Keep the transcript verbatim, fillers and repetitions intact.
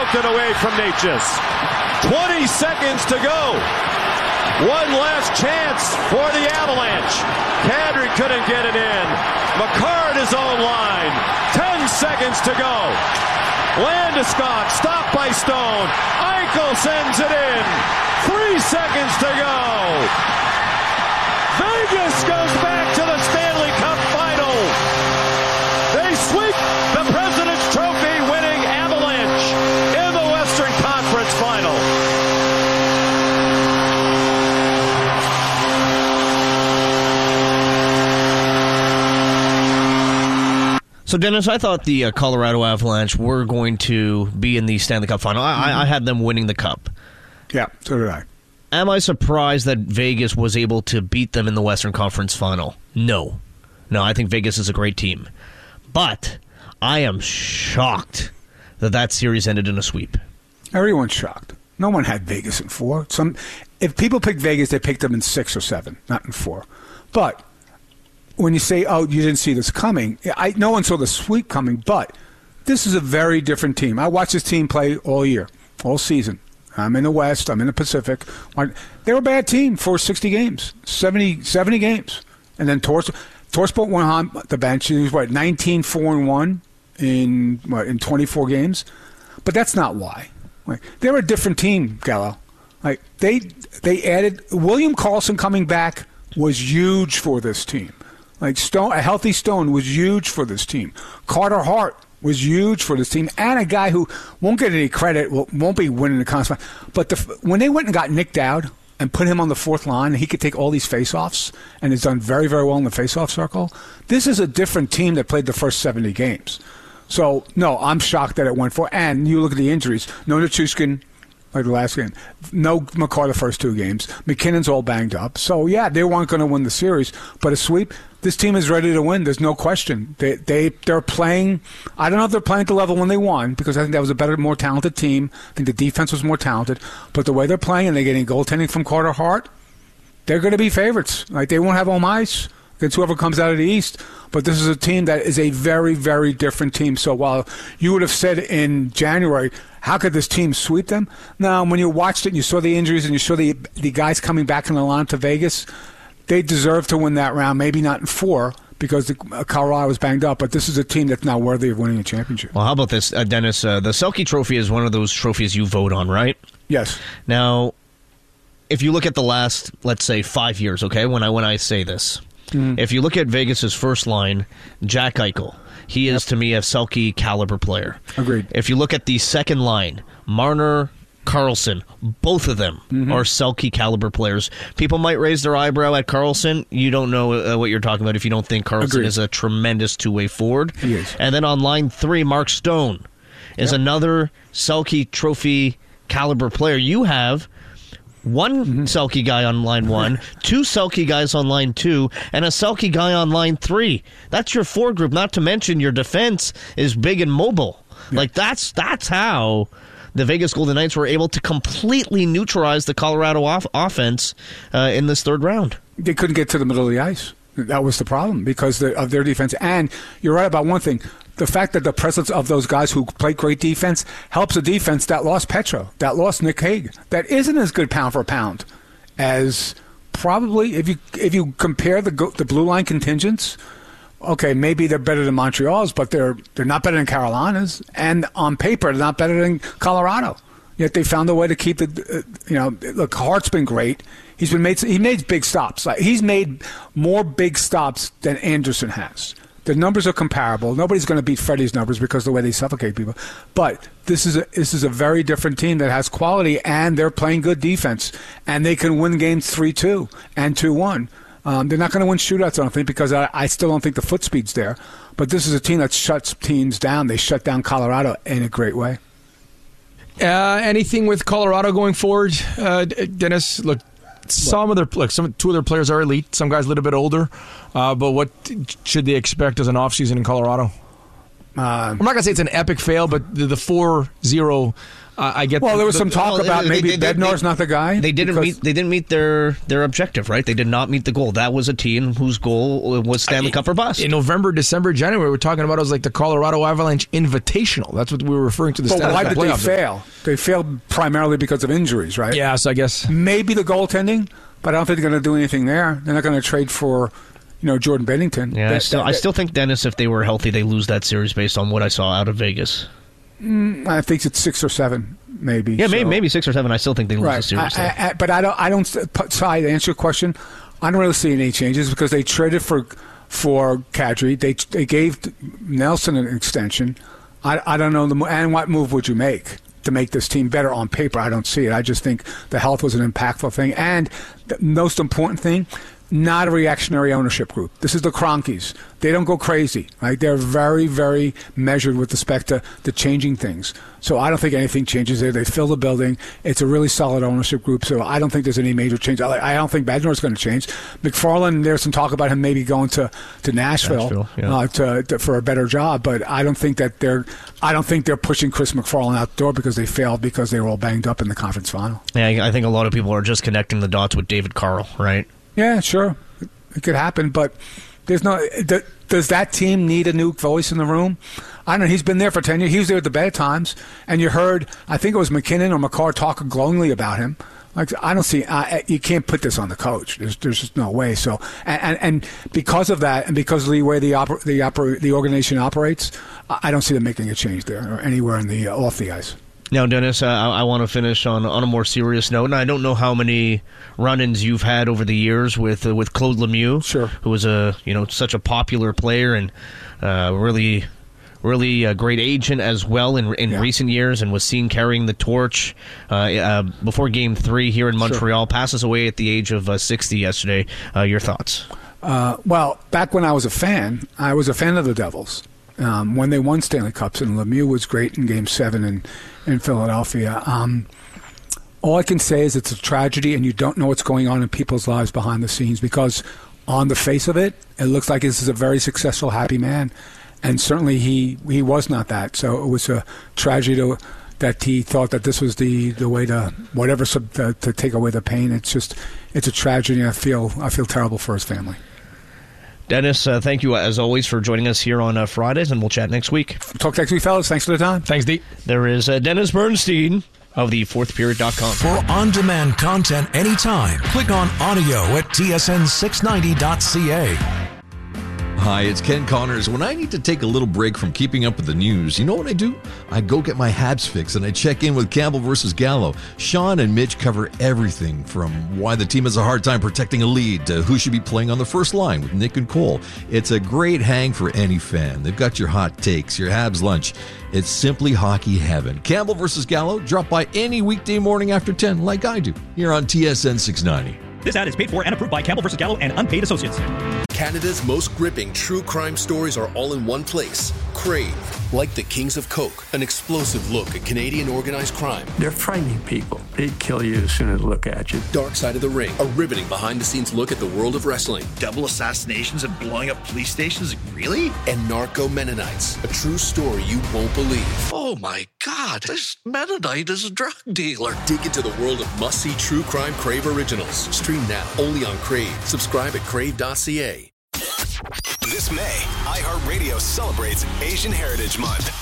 ripped it away from Necas. twenty seconds to go. One last chance for the Avalanche. Kadri couldn't get it in. McCarr his own line. Ten seconds to go. Landeskog stopped by Stone. Eichel sends it in. Three seconds to go. Vegas goes back to the Stanley Cup final. They sweep the President's Trophy winning Avalanche in the Western Conference final. So, Dennis, I thought the uh, Colorado Avalanche were going to be in the Stanley Cup final. I, mm-hmm. I had them winning the Cup. Yeah, so did I. Am I surprised that Vegas was able to beat them in the Western Conference final? No. No, I think Vegas is a great team. But I am shocked that that series ended in a sweep. Everyone's shocked. No one had Vegas in four. Some, if people picked Vegas, they picked them in six or seven, not in four. But when you say, oh, you didn't see this coming, I, no one saw the sweep coming, but this is a very different team. I watched this team play all year, all season. I'm in the West. I'm in the Pacific. They were a bad team for sixty games, seventy, seventy games. And then Tors, Torsport went on the bench. He was, what, nineteen four and one in, what, in twenty-four games? But that's not why. Like, they're a different team, Gallo. Like, they, they added – William Karlsson coming back was huge for this team. Like, Stone, a healthy Stone was huge for this team. Carter Hart was huge for this team, and a guy who won't get any credit, won't be winning the conference. But the, when they went and got Nick Dowd and put him on the fourth line, he could take all these faceoffs and has done very, very well in the faceoff circle. This is a different team that played the first seventy games. So, no, I'm shocked that it went for. And you look at the injuries. No Nichushkin, like the last game. No McCarr the first two games. McKinnon's all banged up. So, yeah, they weren't going to win the series. But a sweep, this team is ready to win. There's no question. They, they, they're playing – I don't know if they're playing at the level when they won because I think that was a better, more talented team. I think the defense was more talented. But the way they're playing and they're getting goaltending from Carter Hart, they're going to be favorites. Like, they won't have home ice against whoever comes out of the East. But this is a team that is a very, very different team. So while you would have said in January, how could this team sweep them? Now, when you watched it and you saw the injuries and you saw the the guys coming back in the line to Vegas, they deserve to win that round. Maybe not in four because the, uh, Colorado was banged up. But this is a team that's not worthy of winning a championship. Well, how about this, uh, Dennis? Uh, the Selke Trophy is one of those trophies you vote on, right? Yes. Now, if you look at the last, let's say, five years, okay, when I when I say this, mm-hmm. if you look at Vegas's first line, Jack Eichel, he is, yep. to me, a Selke caliber player. Agreed. If you look at the second line, Marner, Karlsson, both of them mm-hmm. are Selke caliber players. People might raise their eyebrow at Karlsson. You don't know uh, what you're talking about if you don't think Karlsson Agreed. is a tremendous two-way forward. He is. And then on line three, Mark Stone is yep. another Selke trophy caliber player. You have one mm-hmm. Selke guy on line one, two Selke guys on line two, and a Selke guy on line three. That's your four group, not to mention your defense is big and mobile. Yeah. Like, that's that's how the Vegas Golden Knights were able to completely neutralize the Colorado off- offense uh, in this third round. They couldn't get to the middle of the ice. That was the problem because of their defense. And you're right about one thing. The fact that the presence of those guys who play great defense helps a defense that lost Petro, that lost Nick Hague, that isn't as good pound for pound as probably if you if you compare the the blue line contingents. Okay, maybe they're better than Montreal's, but they're they're not better than Carolina's, and on paper they're not better than Colorado. Yet they found a way to keep the uh, you know look. Hart's been great. He's been made he made big stops. Like, he's made more big stops than Anderson has. The numbers are comparable. Nobody's going to beat Freddie's numbers because of the way they suffocate people. But this is a, this is a very different team that has quality, and they're playing good defense, and they can win games three two and two one. Um, they're not going to win shootouts, I don't think, because I, I still don't think the foot speed's there. But this is a team that shuts teams down. They shut down Colorado in a great way. Uh, anything with Colorado going forward, uh, Dennis? Look, some of their look, some two of their players are elite. Some guys a little bit older. Uh, but what should they expect as an offseason in Colorado? Uh, I'm not going to say it's an epic fail, but the, the four zero, uh, I get. well, the, there was the, some talk well, about they- maybe they- they- Bednar's they- not the guy. They didn't because- meet. They didn't meet their their objective, right? They did not meet the goal. That was a team whose goal was Stanley Cup or bust. In November, December, January, we were talking about it was like the Colorado Avalanche Invitational. That's what we were referring to the But Stanley why Cup did they playoffs. fail? They failed primarily because of injuries, right? Yeah, so I guess. Maybe the goaltending, but I don't think they're going to do anything there. They're not going to trade for, you know, Jordan Bennington. Yeah, I That- still, that- I still think Dennis, if they were healthy, they lose that series based on what I saw out of Vegas. I think it's six or seven, maybe. Yeah, maybe, So- maybe six or seven. I still think they lose the Right. series. I, I, I, but I don't. I don't. Sorry to answer your question. I don't really see any changes because they traded for for Kadri. They they gave Nelson an extension. I, I don't know the mo- and what move would you make to make this team better on paper? I don't see it. I just think the health was an impactful thing, and the most important thing, not a reactionary ownership group. This is the Cronkies. They don't go crazy, right? They're very, very measured with respect to, to changing things. So I don't think anything changes there. They fill the building. It's a really solid ownership group, so I don't think there's any major change. I, I don't think Bednar's going to change. McFarland, there's some talk about him maybe going to, to Nashville, Nashville, yeah. uh, to, to, for a better job, but I don't think that they're I don't think they're pushing Chris McFarland out the door because they failed because they were all banged up in the conference final. Yeah, I I think a lot of people are just connecting the dots with David Carl, right? Yeah, sure. It could happen, but there's no. th- Does that team need a new voice in the room? I don't know. He's been there for ten years. He was there at the bad times, and you heard. I think it was McKinnon or McCarr talk glowingly about him. Like I don't see. I, you can't put this on the coach. There's, there's just no way. So, and, and, and because of that, and because of the way the oper, the oper, the organization operates, I I don't see them making a change there or anywhere in the uh, off the ice. Now, Dennis, uh, I, I want to finish on on a more serious note, and I don't know how many run-ins you've had over the years with uh, with Claude Lemieux, Sure. who was a you know such a popular player and uh, really, really a great agent as well in in Yeah. recent years, and was seen carrying the torch uh, uh, before Game Three here in Montreal. Passes away at the age of uh, sixty yesterday. Uh, your thoughts? Uh, well, back when I was a fan, I was a fan of the Devils. Um, when they won Stanley Cups, and Lemieux was great in Game Seven in, in Philadelphia. Um, all I can say is it's a tragedy, and you don't know what's going on in people's lives behind the scenes because, on the face of it, it looks like this is a very successful, happy man, and certainly he he was not that. So it was a tragedy to, that he thought that this was the, the way to whatever sub, to, to take away the pain. It's just it's a tragedy. I feel I feel terrible for his family. Dennis, uh, thank you as always for joining us here on uh, Fridays, and we'll chat next week. Talk next week, fellas. Thanks for the time. Thanks, D. There is uh, Dennis Bernstein of the fourth period dot com. For on-demand content anytime, click on audio at T S N six ninety dot C A. Hi, it's Ken Connors. When I need to take a little break from keeping up with the news, you know what I do? I go get my Habs fix and I check in with Campbell versus Gallo. Sean and Mitch cover everything from why the team has a hard time protecting a lead to who should be playing on the first line with Nick and Cole. It's a great hang for any fan. They've got your hot takes, your Habs lunch. It's simply hockey heaven. Campbell versus Gallo, drop by any weekday morning after ten like I do here on T S N six ninety. This ad is paid for and approved by Campbell versus Gallo and unpaid associates. Canada's most gripping true crime stories are all in one place. Crave, like the Kings of Coke, an explosive look at Canadian organized crime. They're frightening people. They'd kill you as soon as they look at you. Dark Side of the Ring, a riveting behind-the-scenes look at the world of wrestling. Double assassinations and blowing up police stations? Really? And Narco Mennonites, a true story you won't believe. Oh my God, this Mennonite is a drug dealer. Dig into the world of must-see true crime Crave originals. Stream now, only on Crave. Subscribe at crave dot c a. This May, iHeartRadio celebrates Asian Heritage Month.